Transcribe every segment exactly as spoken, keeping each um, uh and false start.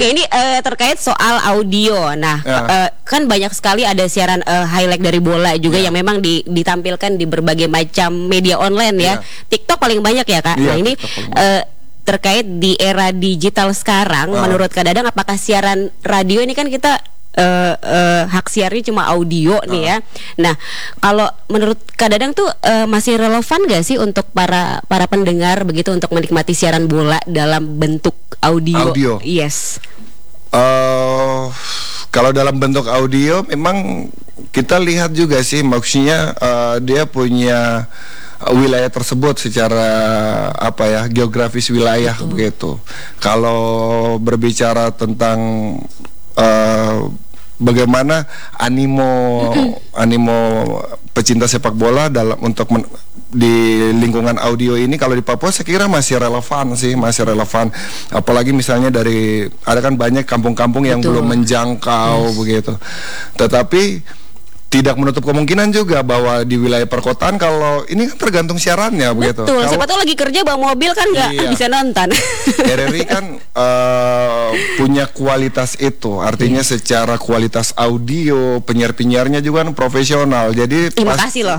Oke, ini uh, terkait soal audio. Nah, ya. uh, kan banyak sekali ada siaran uh, highlight dari bola juga ya. yang memang di, ditampilkan di berbagai macam media online ya. ya. TikTok paling banyak ya, Kak. Ya, nah, ini uh, terkait di era digital sekarang, uh. menurut Kak Dadang, apakah siaran radio ini kan kita Uh, uh, hak siarnya cuma audio uh. nih ya. Nah, kalau menurut Kak Dadang tuh uh, masih relevan gak sih untuk para para pendengar begitu untuk menikmati siaran bola dalam bentuk audio? Audio. Yes. Uh, kalau dalam bentuk audio memang kita lihat juga sih, maksudnya uh, dia punya wilayah tersebut secara apa ya, geografis wilayah. Betul. Begitu. Kalau berbicara tentang Uh, bagaimana animo animo pecinta sepak bola dalam untuk men, di lingkungan audio ini, kalau di Papua saya kira masih relevan sih, masih relevan. Apalagi misalnya dari ada kan banyak kampung-kampung yang Betul. belum menjangkau yes. begitu. Tetapi tidak menutup kemungkinan juga bahwa di wilayah perkotaan, kalau ini kan tergantung siarannya begitu. Betul, siapa tahu lagi kerja bawa mobil kan nggak iya. bisa nonton. R R I kan uh, punya kualitas itu, artinya iya. secara kualitas audio, penyiar-penyiarnya juga kan profesional. Jadi terima pas- kasih loh.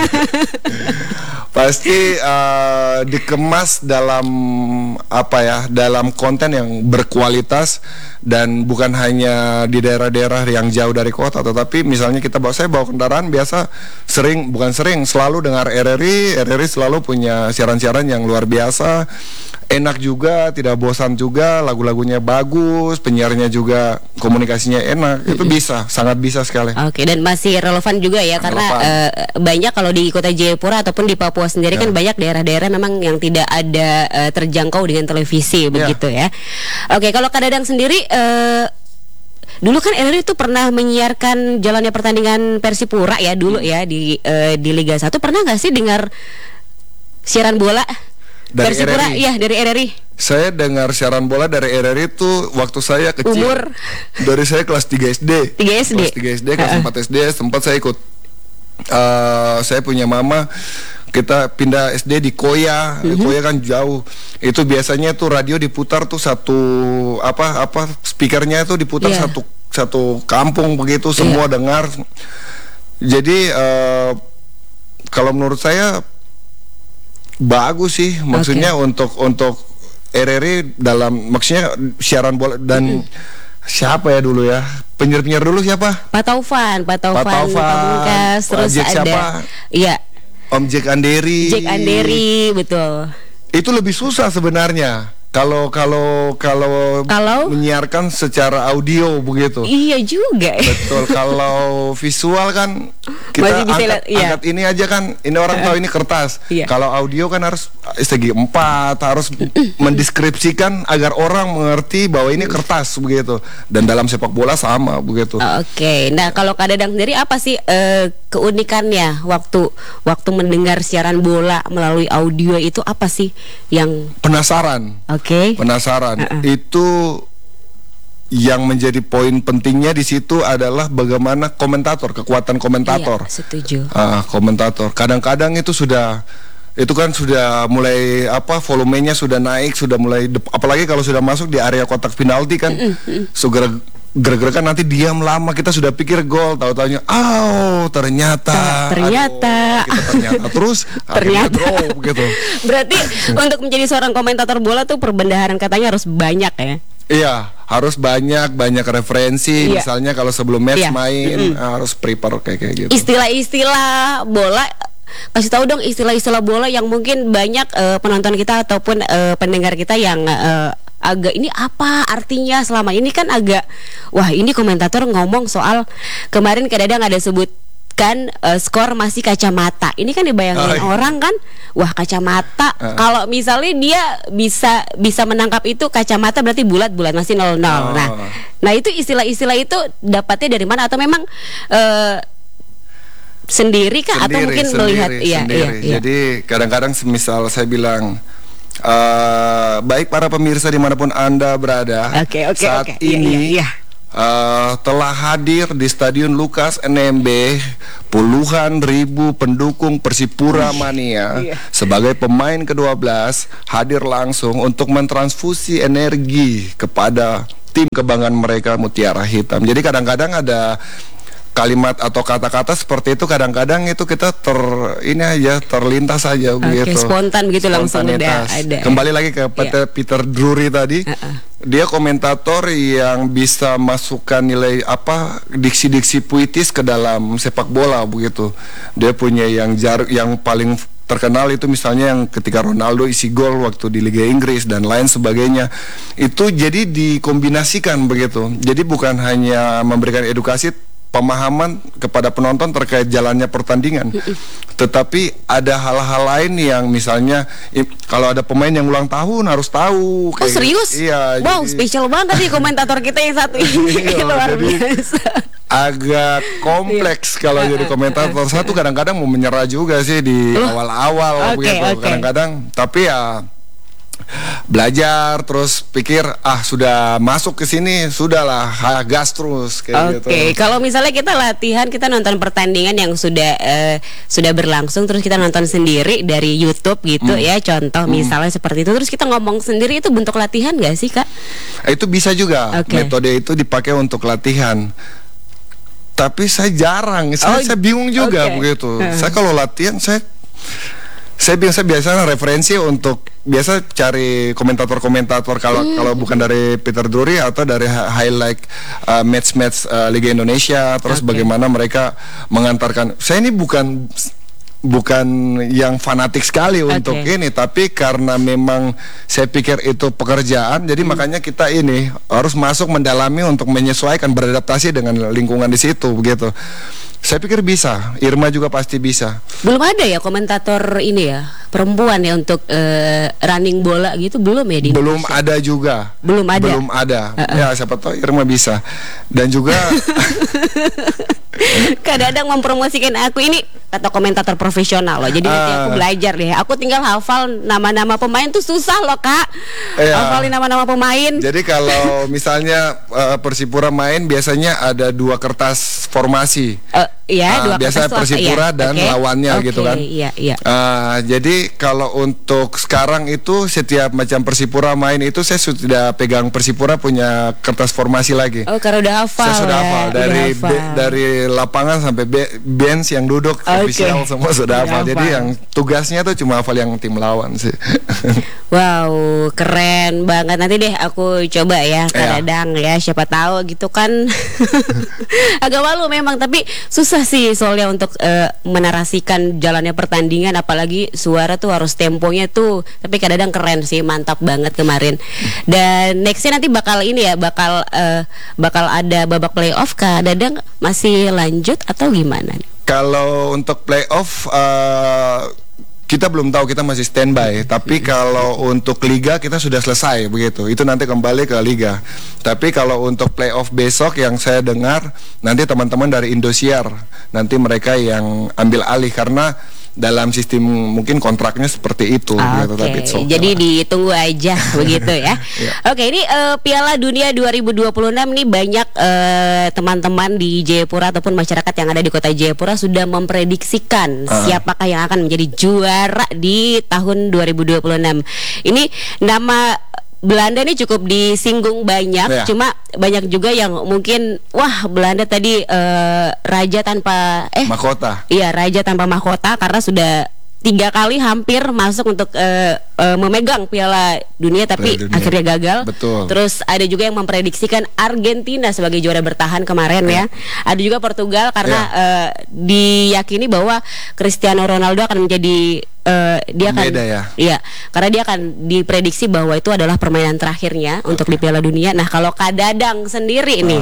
Pasti uh, dikemas dalam apa ya, dalam konten yang berkualitas, dan bukan hanya di daerah-daerah yang jauh dari kota, tetapi misalnya kita bawa saya bawa kendaraan biasa, sering bukan sering selalu dengar R R I. R R I selalu punya siaran-siaran yang luar biasa, enak juga, tidak bosan juga, lagu-lagunya bagus, penyiarnya juga komunikasinya enak. Itu bisa, sangat bisa sekali. Oke, dan masih relevan juga ya, karena uh, banyak kalau di Kota Jayapura ataupun di Papua sendiri ya. kan banyak daerah-daerah memang yang tidak ada uh, terjangkau dengan televisi begitu ya. ya. Oke, kalau Kak Dadang sendiri uh, dulu kan R R I itu pernah menyiarkan jalannya pertandingan Persipura ya dulu hmm. ya di uh, di Liga satu. Pernah nggak sih dengar siaran bola dari Persipura? Iya, dari R R I. Saya dengar siaran bola dari R R I itu waktu saya kecil. Umur? Dari saya kelas tiga S D. tiga S D. Kelas tiga S D, kelas uh-uh. empat S D sempat saya ikut. Uh, saya punya mama, kita pindah S D di Koya. Mm-hmm. Koya kan jauh. Itu biasanya tuh radio diputar tuh satu apa apa speakernya itu diputar yeah. satu satu kampung begitu, semua yeah. dengar. Jadi uh, kalau menurut saya bagus sih, maksudnya okay. untuk untuk R R I dalam maksudnya siaran bola dan mm-hmm. siapa ya dulu ya, penyiar-penyiar dulu siapa? Pak Taufan, Pak Taufan, Pak Pamungkas, terus Jack ada siapa? Iya. Om Jack Anderi. Jack Anderi, betul. Itu lebih susah sebenarnya. Kalau kalau kalau kalau menyiarkan secara audio begitu. Iya juga. Betul. Kalau visual kan kita masih bisa angkat, lihat, iya. angkat ini aja kan, ini orang tahu ini kertas. Iya. Kalau audio kan harus segi empat, harus mendeskripsikan agar orang mengerti bahwa ini kertas begitu. Dan dalam sepak bola sama begitu. Oke. Okay. Nah, kalau Kak Dadang sendiri apa sih uh, keunikannya waktu waktu mendengar siaran bola melalui audio itu, apa sih yang penasaran? Oke. Okay. Penasaran. Uh-uh. Itu yang menjadi poin pentingnya di situ adalah bagaimana komentator, kekuatan komentator. Iya, setuju. Uh, komentator. Kadang-kadang itu sudah itu kan sudah mulai apa, volumenya sudah naik, sudah mulai de- apalagi kalau sudah masuk di area kotak penalti kan. Uh-uh. Segera gara-gara kan nanti diam lama, kita sudah pikir gol, tahu-taunya oh ternyata ternyata aduh, kita ternyata terus ternyata drop, gitu. Berarti untuk menjadi seorang komentator bola tuh perbendaharaan katanya harus banyak ya. Iya, harus banyak banyak referensi. Iya. Misalnya kalau sebelum match iya. main mm-hmm. harus prepare kayak kayak gitu. Istilah-istilah bola, kasih tahu dong istilah-istilah bola yang mungkin banyak uh, penonton kita ataupun uh, pendengar kita yang uh, agak ini apa artinya selama ini kan agak wah ini komentator ngomong soal kemarin kadang-kadang ada sebutkan uh, skor masih kacamata. Ini kan dibayangin oh, orang kan wah kacamata uh. kalau misalnya dia bisa bisa menangkap itu kacamata berarti bulat-bulat masih nol nol. Oh. Nah, nah itu istilah-istilah itu dapatnya dari mana, atau memang uh, sendiri kah, sendiri, atau mungkin sendiri, melihat iya, sendiri. iya, iya. Jadi kadang-kadang semisal saya bilang Uh, baik para pemirsa dimanapun Anda berada, okay, okay, saat okay. ini iya, iya, iya. Uh, telah hadir di Stadion Lukas N M B puluhan ribu pendukung Persipura Mania iya. sebagai pemain kedua belas hadir langsung untuk mentransfusi energi kepada tim kebanggaan mereka Mutiara Hitam. Jadi kadang-kadang ada kalimat atau kata-kata seperti itu, kadang-kadang itu kita ter ini aja terlintas aja Oke, begitu. spontan begitu langsung udah ada. Kembali lagi ke Peter, yeah. Peter Drury tadi. Uh-uh. Dia komentator yang bisa masukkan nilai apa diksi-diksi puitis ke dalam sepak bola begitu. Dia punya yang jar yang paling terkenal itu misalnya yang ketika Ronaldo isi gol waktu di Liga Inggris dan lain sebagainya. Itu jadi dikombinasikan begitu. Jadi bukan hanya memberikan edukasi, pemahaman kepada penonton terkait jalannya pertandingan, tetapi ada hal-hal lain yang misalnya i- kalau ada pemain yang ulang tahun harus tahu. Oh serius? Iya. Wow, jadi, spesial banget nih komentator kita yang satu ini. Iya, luar jadi biasa. Agak kompleks kalau jadi komentator. Satu kadang-kadang mau menyerah juga sih di Loh? awal-awal Oke, begitu. oke. Kadang-kadang, tapi ya belajar terus pikir ah sudah masuk ke sini sudahlah ha, gas terus kayak Oke, gitu. kalau misalnya kita latihan, kita nonton pertandingan yang sudah eh, sudah berlangsung, terus kita nonton sendiri dari YouTube gitu Hmm. ya, contoh Hmm. misalnya seperti itu, terus kita ngomong sendiri, itu bentuk latihan gak sih Kak? Itu bisa juga. Oke. Metode itu dipakai untuk latihan. Tapi saya jarang, saya, Oh, saya bingung juga oke. begitu. Hmm. Saya kalau latihan saya saya biasa biasanya referensi untuk biasa cari komentator-komentator kalau Hmm. kalau bukan dari Peter Drury atau dari hi- highlight uh, match-match uh, Liga Indonesia, terus Oke. bagaimana mereka mengantarkan. Saya ini bukan bukan yang fanatik sekali untuk Oke. ini, tapi karena memang saya pikir itu pekerjaan, jadi Hmm. makanya kita ini harus masuk mendalami untuk menyesuaikan, beradaptasi dengan lingkungan di situ begitu. Saya pikir bisa, Irma juga pasti bisa. Belum ada ya komentator ini ya, perempuan ya untuk eh, running bola gitu, belum ya di Belum Indonesia? ada juga. Belum ada. Belum ada. Uh-uh. Ya siapa tahu Irma bisa. Dan juga Kadang-kadang mempromosikan aku ini kata komentator profesional loh. Jadi nanti aku Ah. belajar deh. Aku tinggal hafal nama-nama pemain tuh susah loh Kak. Iya. Hafalin nama-nama pemain. jadi kalau misalnya uh, Persipura main biasanya ada dua kertas formasi. Eh, ya, Ah, dua biasa kertas tuh apa? Persipura Iya, dan oke. lawannya Oke, gitu kan. Iya, iya. Ah, jadi kalau untuk sekarang itu setiap macam Persipura main itu saya sudah pegang Persipura punya kertas formasi lagi. Oh, karena udah hafal. Saya sudah ya, hafal udah dari hafal. be- dari lapangan sampai be- bench yang duduk Oke. official semua sudah Udah hafal. Jadi hafal. yang tugasnya tuh cuma hafal yang tim lawan sih. Wow, keren banget. Nanti deh aku coba ya, Kak Iya. Dadang ya, siapa tahu gitu kan. Agak malu memang, tapi susah sih soalnya untuk eh, menarasikan jalannya pertandingan, apalagi suara tuh harus temponya tuh. Tapi Kak Dadang keren sih, mantap banget kemarin. Dan nextnya nanti bakal ini ya, bakal eh, bakal ada babak playoff. Kak Dadang masih lanjut atau gimana nih? Kalau untuk playoff uh, kita belum tahu, kita masih standby. Tapi kalau untuk liga kita sudah selesai begitu. Itu nanti kembali ke liga. Tapi kalau untuk playoff besok yang saya dengar nanti teman-teman dari Indosiar nanti mereka yang ambil alih karena dalam sistem mungkin kontraknya seperti itu. Oke, gitu, tapi it's okay jadi lah. ditunggu aja begitu ya. Iya. Oke, ini eh, Piala Dunia dua ribu dua puluh enam nih banyak eh, teman-teman di Jayapura ataupun masyarakat yang ada di kota Jayapura sudah memprediksikan Ah. siapakah yang akan menjadi juara di tahun dua ribu dua puluh enam. Ini nama Belanda ini cukup disinggung banyak, Iya. cuma banyak juga yang mungkin wah Belanda tadi eh, raja tanpa eh Mahkota. Iya, raja tanpa mahkota karena sudah tiga kali hampir masuk untuk eh, eh, memegang Piala Dunia tapi Piala Dunia. akhirnya gagal. Betul. Terus ada juga yang memprediksikan Argentina sebagai juara bertahan kemarin ya. Ada juga Portugal karena eh, diyakini bahwa Cristiano Ronaldo akan menjadi eh, dia akan Beda ya. Iya, karena dia akan diprediksi bahwa itu adalah permainan terakhirnya untuk di Piala Dunia. Nah, kalau Kak Dadang sendiri nih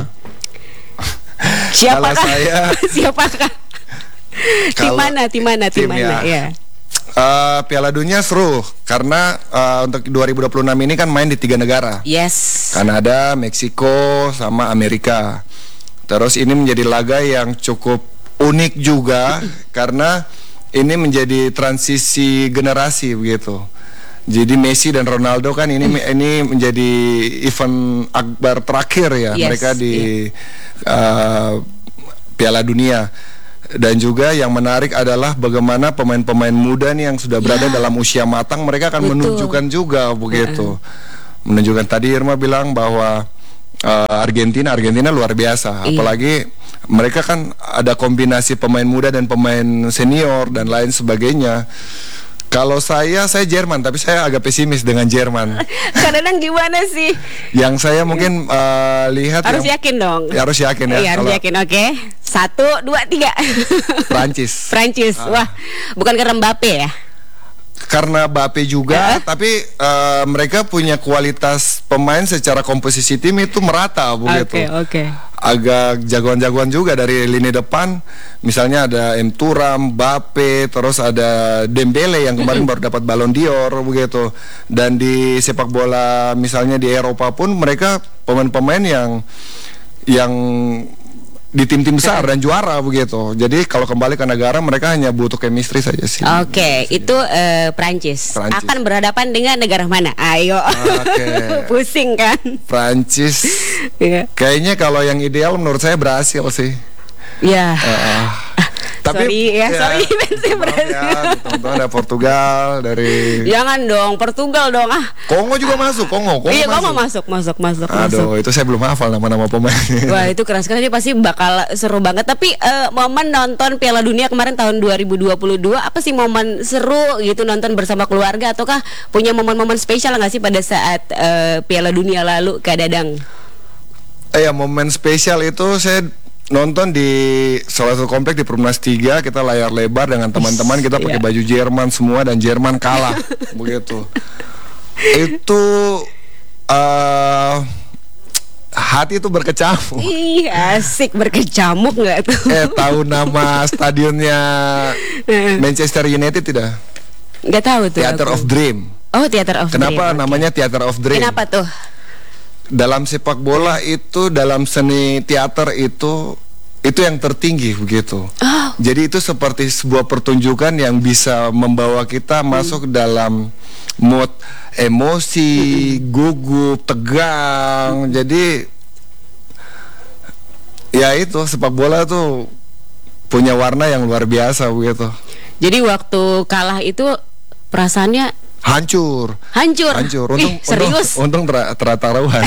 siapakah Kalau saya- siapakah tim Kalau mana tim mana tim tim mana ya. ya. Uh, Piala Dunia seru karena uh, untuk dua ribu dua puluh enam ini kan main di tiga negara. Yes. Kanada, Meksiko, sama Amerika. Terus ini menjadi laga yang cukup unik juga karena ini menjadi transisi generasi begitu. Jadi Messi dan Ronaldo kan ini ini menjadi event akbar terakhir ya Yes, mereka di uh, Piala Dunia. Dan juga yang menarik adalah bagaimana pemain-pemain muda nih yang sudah berada Ya. dalam usia matang mereka akan Betul. menunjukkan juga begitu. Menunjukkan tadi Irma bilang bahwa uh, Argentina. Argentina luar biasa, Iya. apalagi mereka kan ada kombinasi pemain muda dan pemain senior dan lain sebagainya. Kalau saya, saya Jerman, tapi saya agak pesimis dengan Jerman. Kadang gimana sih? Yang saya mungkin uh, lihat Harus yang, yakin dong. ya, harus yakin ya. Iya, harus Kalau yakin. Oke, satu, dua, tiga. Prancis. Prancis. Ah. Wah, bukan karena Mbappe ya? Karena Mbappe juga, Eh? tapi uh, mereka punya kualitas pemain secara komposisi tim itu merata begitu. Oke, oke. Agak jagoan-jagoan juga dari lini depan. Misalnya ada M Thuram, Mbappe, terus ada Dembele yang kemarin baru dapat Ballon d'Or begitu. Dan di sepak bola misalnya di Eropa pun mereka pemain-pemain yang yang di tim-tim besar dan juara begitu. Jadi kalau kembali ke negara mereka hanya butuh chemistry saja sih. Oke, itu eh, Prancis. Prancis. Akan berhadapan dengan negara mana? Ayo. Oke. Pusing kan? Prancis. Iya. Kayaknya kalau yang ideal menurut saya Brasil sih. Ya. Uh, Sorry ya, sorry, Bensi maaf Brasil. ya, teman-teman ada Portugal dari Jangan dong, Portugal dong ah. Kongo juga masuk, Kongo, Kongo Iya, masuk. kamu masuk, masuk, masuk, masuk. Aduh, itu saya belum hafal nama-nama pemainnya. Wah, itu keras sekali, pasti bakal seru banget. Tapi eh, momen nonton Piala Dunia kemarin tahun dua ribu dua puluh dua, apa sih momen seru gitu nonton bersama keluarga, ataukah punya momen-momen spesial nggak sih pada saat eh, Piala Dunia lalu, Kak Dadang? Eh ya, momen spesial itu saya nonton di salah satu komplek di Perumnas tiga, kita layar lebar dengan teman-teman, kita pakai Iya. baju Jerman semua dan Jerman kalah begitu. Itu uh, hati itu berkecamuk. Ih, asik, berkecamuk nggak tuh? Eh, tahu nama stadionnya Manchester United tidak? Nggak tahu tuh. Theater aku. of Dream. Oh, Theater of Kenapa Dream, oke. namanya Theater of Dream? Kenapa tuh? Dalam sepak bola itu, dalam seni teater itu, itu yang tertinggi begitu. Oh. Jadi itu seperti sebuah pertunjukan yang bisa membawa kita Hmm. masuk dalam mood emosi, gugup, tegang. Jadi ya itu sepak bola tuh punya warna yang luar biasa begitu. Jadi waktu kalah itu perasaannya Hancur. hancur. Hancur. Ih, serius. Untung, untung ter terataruhan.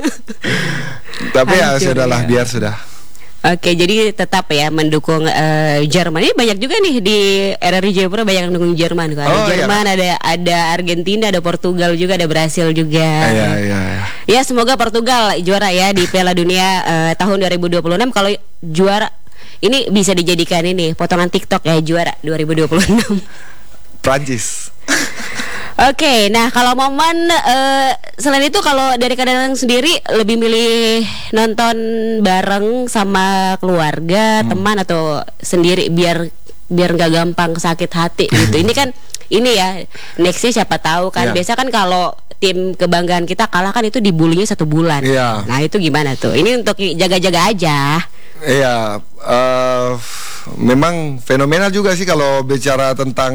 Tapi ya Hancur, sudahlah, ya. biar sudah. Oke, jadi tetap ya mendukung eh, Jerman. Ini banyak juga nih di R R I Jayapura, banyak yang mendukung Jerman. Ada Oh, iya. Jerman, ada ada Argentina, ada Portugal juga, ada Brasil juga. Iya, iya, iya. Ya, semoga Portugal juara ya di Piala Dunia eh, tahun dua ribu dua puluh enam. Kalau juara ini bisa dijadikan ini potongan TikTok ya, juara dua ribu dua puluh enam. Prancis. Oke, nah kalau momen eh, selain itu, kalau dari kadang sendiri lebih milih nonton bareng sama keluarga, teman, atau sendiri biar biar nggak gampang sakit hati gitu. Ini kan ini ya nextnya siapa tahu kan. Iya. Biasa kan kalau tim kebanggaan kita kalah kan itu dibulinya satu bulan. Iya. Nah itu gimana tuh? Ini untuk jaga-jaga aja. Iya, eh, memang fenomenal juga sih kalau bicara tentang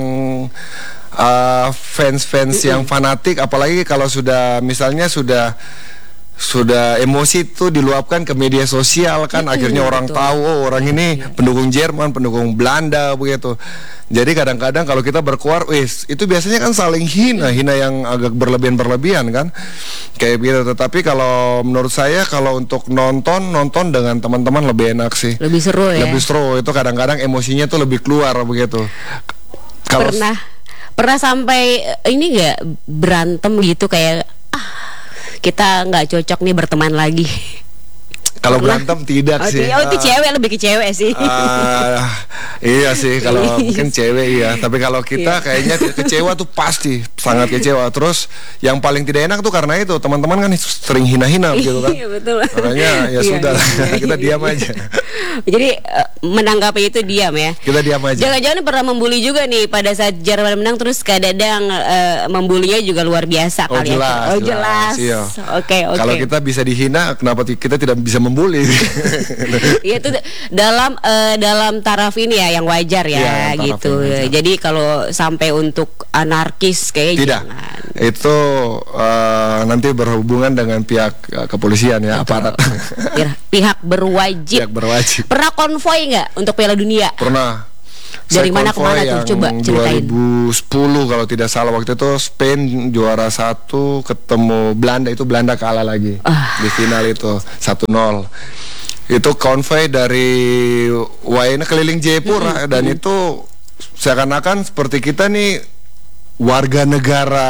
uh, fans-fans yang fanatik, apalagi kalau sudah misalnya sudah sudah emosi itu diluapkan ke media sosial kan, akhirnya orang betul. tahu oh orang ini pendukung Jerman, pendukung Belanda begitu. Jadi kadang-kadang kalau kita berkuar, wis itu biasanya kan saling hina, hina yang agak berlebihan-berlebihan kan, kayak gitu. Tetapi kalau menurut saya kalau untuk nonton nonton dengan teman-teman lebih enak sih, Lebih seru ya. lebih seru. Itu kadang-kadang emosinya tuh lebih keluar begitu. Kalau Pernah pernah sampai eh, ini nggak berantem gitu, kayak ah kita nggak cocok nih berteman lagi. kalau Pernah? berantem tidak Oh, sih. ti- oh, itu Ah, cewek, lebih ke cewek sih. ah, iya sih kalau mungkin cewek iya, tapi kalau kita Iya. kayaknya kecewa tuh pasti sangat kecewa. Terus yang paling tidak enak tuh karena itu teman-teman kan sering hina-hina gitu kan. Iya, betul. Makanya ya Iya, sudah lah, iya, kita iya, diam iya. aja. Jadi eh, menanggapi itu diam ya. Kita diam aja. Jangan-jangan pernah membuli juga nih pada saat Jerman menang, terus Kak Dadang eh, membulinya juga luar biasa Oh kali ya. jelas, Oh jelas. iya. Oke, oke. Kalau kita bisa dihina, kenapa ti- kita tidak bisa membuli? Iya, itu dalam eh, dalam taraf ini ya yang wajar ya, Iya, yang taraf gitu. yang wajar. Jadi kalau sampai untuk anarkis kayak Tidak. jangan. Itu eh, nanti berhubungan dengan pihak eh, kepolisian ya, aparat. Pihak- Pihak berwajib. Pihak berwajib. Pernah konvoy nggak untuk Piala Dunia? Pernah. Dari mana ke mana tuh? Coba ceritain. dua ribu sepuluh kalau tidak salah, waktu itu Spain juara satu ketemu Belanda, itu Belanda kalah lagi ah. di final itu satu nol. Itu konvoi dari Wayana keliling Jayapura, mm-hmm. dan itu seakan-akan seperti kita nih warga negara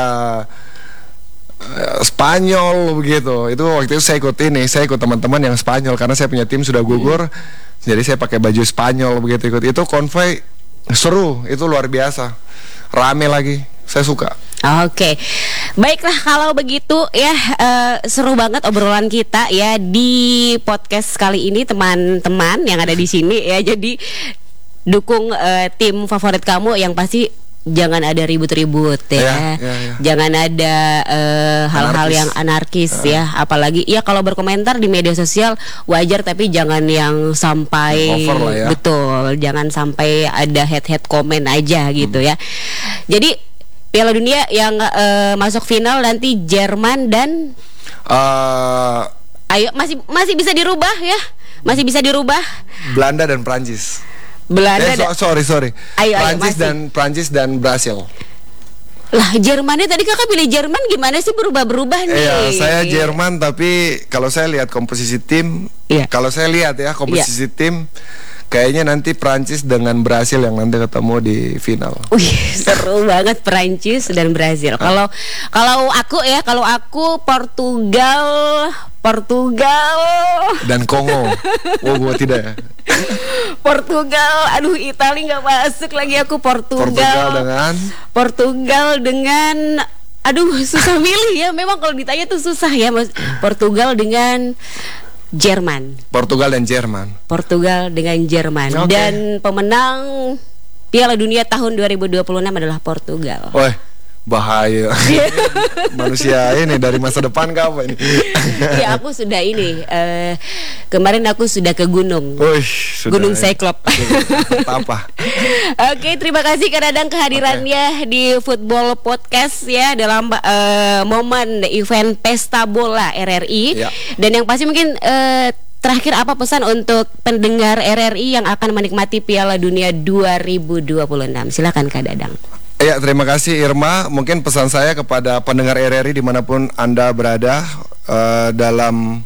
uh, Spanyol begitu. Itu waktu itu saya ikut ini, saya ikut teman-teman yang Spanyol karena saya punya tim sudah gugur, mm. jadi saya pakai baju Spanyol begitu ikut. Itu konvoi seru, itu luar biasa, rame lagi, saya suka. Oke, baiklah kalau begitu ya, uh, seru banget obrolan kita ya di podcast kali ini teman-teman yang ada di sini ya. Jadi dukung uh, tim favorit kamu yang pasti jangan ada ribut-ribut ya, ya, ya, ya. Jangan ada uh, hal-hal yang anarkis uh. ya. Apalagi ya kalau berkomentar di media sosial wajar, tapi jangan yang sampai ya. Betul, jangan sampai ada head-head komen aja gitu hmm. ya. Jadi Piala Dunia yang uh, masuk final nanti Jerman dan uh, ayo masih masih bisa dirubah ya, masih bisa dirubah. Belanda dan Prancis. Belanda eh, so, sorry sorry. Ayo, Prancis ayo, dan Prancis dan Brasil. Lah Jermannya tadi kakak pilih Jerman, gimana sih berubah-berubah nih? Iya, saya Jerman, tapi kalau saya lihat komposisi tim, iya. kalau saya lihat ya komposisi iya. tim, kayaknya nanti Prancis dengan Brasil yang nanti ketemu di final. Wih, seru banget Prancis dan Brasil. Kalau kalau aku ya, kalau aku Portugal, Portugal dan Kongo. Oh, gua tidak ya. Portugal, aduh Itali nggak masuk lagi aku. Portugal. Portugal dengan Portugal dengan aduh susah milih ya. Memang kalau ditanya tuh susah ya, Mas. Portugal dengan Jerman. Portugal dan Jerman. Portugal dengan Jerman. Okay. Dan pemenang Piala Dunia tahun dua ribu dua puluh enam adalah Portugal. Wah, bahaya. Manusia ini dari masa depan kah apa ini? Ya aku sudah ini uh, kemarin aku sudah ke gunung. Uish, Gunung Cyclop. Apa? Oke, terima kasih Kak Dadang kehadirannya okay. di Football Podcast ya dalam uh, momen event Pesta Bola R R I ya. Dan yang pasti mungkin uh, terakhir apa pesan untuk pendengar R R I yang akan menikmati Piala Dunia dua ribu dua puluh enam? Silakan Kak Dadang. Ya, terima kasih Irma. Mungkin pesan saya kepada pendengar R R I dimanapun Anda berada uh, dalam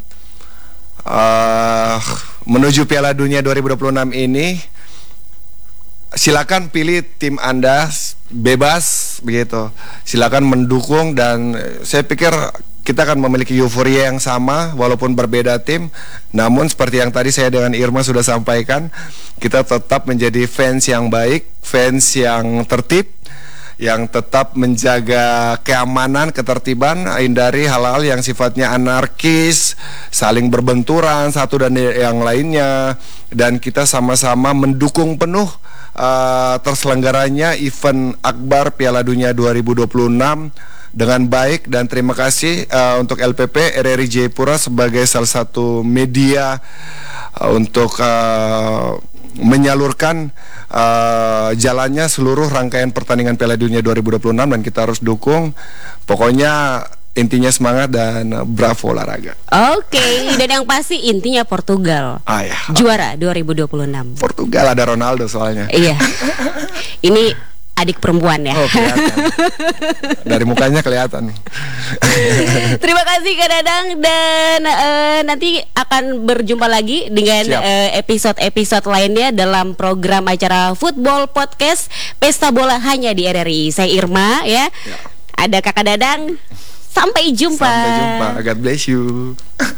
uh, menuju Piala Dunia dua ribu dua puluh enam ini, silakan pilih tim Anda bebas begitu. Silakan mendukung, dan saya pikir kita akan memiliki euforia yang sama walaupun berbeda tim. Namun seperti yang tadi saya dengan Irma sudah sampaikan, kita tetap menjadi fans yang baik, fans yang tertib, yang tetap menjaga keamanan, ketertiban, hindari hal-hal yang sifatnya anarkis, saling berbenturan satu dan yang lainnya, dan kita sama-sama mendukung penuh uh, terselenggaranya event akbar Piala Dunia dua ribu dua puluh enam dengan baik. Dan terima kasih uh, untuk L P P R R I Jayapura sebagai salah satu media uh, untuk uh, menyalurkan uh, jalannya seluruh rangkaian pertandingan Piala Dunia dua ribu dua puluh enam, dan kita harus dukung. Pokoknya intinya semangat dan bravo olahraga. Oke, okay. Dan yang pasti intinya Portugal ah, ya. juara dua ribu dua puluh enam. Portugal ada Ronaldo soalnya. Iya. Ini adik perempuan ya. Oh, kelihatan. Dari mukanya kelihatan. Terima kasih Kak Dadang, dan uh, nanti akan berjumpa lagi dengan uh, episode-episode lainnya dalam program acara Football Podcast Pesta Bola hanya di R R I. Saya Irma ya. ya. Ada Kakak Dadang. Sampai jumpa. Sampai jumpa. God bless you.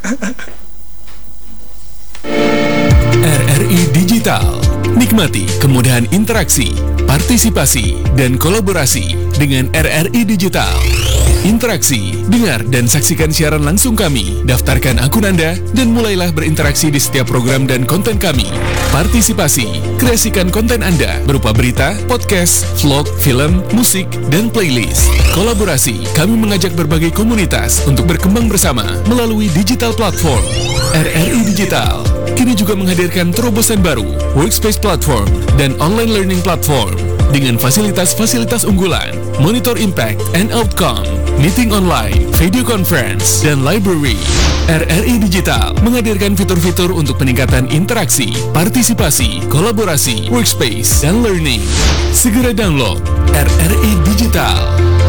R R I Digital. Nikmati kemudahan interaksi, partisipasi, dan kolaborasi dengan R R I Digital. Interaksi, dengar, dan saksikan siaran langsung kami. Daftarkan akun Anda dan mulailah berinteraksi di setiap program dan konten kami. Partisipasi, kreasikan konten Anda berupa berita, podcast, vlog, film, musik, dan playlist. Kolaborasi, kami mengajak berbagai komunitas untuk berkembang bersama melalui digital platform. R R I Digital kini juga menghadirkan terobosan baru, workspace platform, dan online learning platform dengan fasilitas-fasilitas unggulan, monitor impact and outcome, meeting online, video conference, dan library. R R I Digital menghadirkan fitur-fitur untuk peningkatan interaksi, partisipasi, kolaborasi, workspace, dan learning. Segera download R R I Digital.